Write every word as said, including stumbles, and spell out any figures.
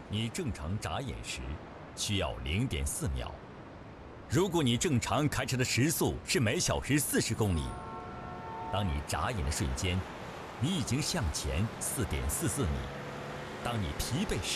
你正常眨眼时需要零点四秒。如果你正常开车的时速是每小时四十公里，当你眨眼的瞬间，你已经向前四点四四米。当你疲惫时，